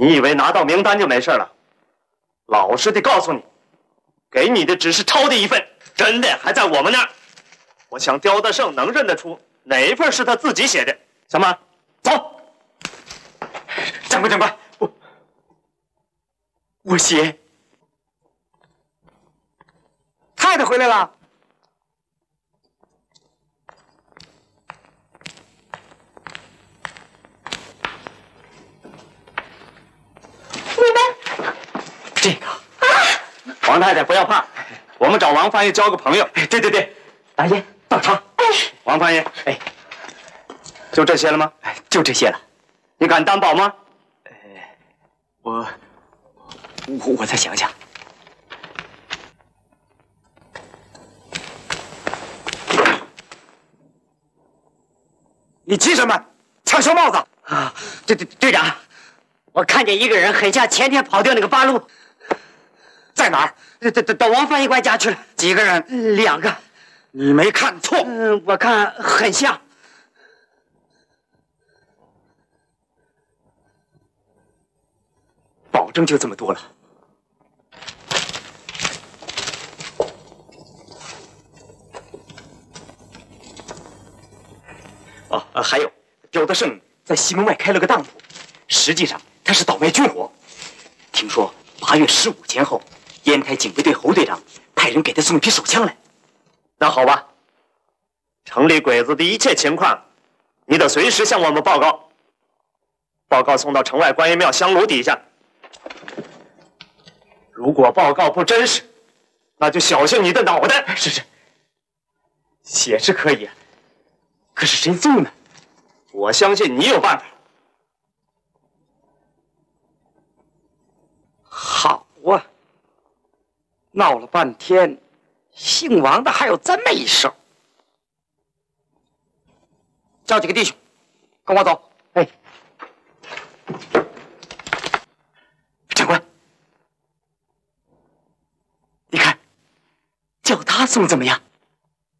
你以为拿到名单就没事了？老实地告诉你，给你的只是抄的一份，真的还在我们那儿。我想刁德胜能认得出哪一份是他自己写的。小马，走。 长官，我写。太太回来了。这个王太太不要怕，我们找王翻译交个朋友。 对，大爷到场。 王翻译，就这些了吗？ 就这些了。 你敢担保吗？ 我再想想。你急什么？抢小帽子啊！队长，我看见一个人很像前天跑掉那个八路。在哪儿？到王翻译官家去了。几个人？2个。你没看错。我看很像。保证就这么多了。还有刁德胜在西门外开了个当铺，实际上他是倒卖军火。听说8月15前后，烟台警备队侯队长派人给他送一批手枪来。 那好吧，城里鬼子的一切情况，你得随时向我们报告。报告送到城外观音庙香炉底下。如果报告不真实，那就小心你的脑袋。 是，写是可以，可是谁送呢？ 我相信你有办法。 好啊，闹了半天，姓王的还有这么一手。叫几个弟兄，跟我走。长官，你看，叫他送怎么样？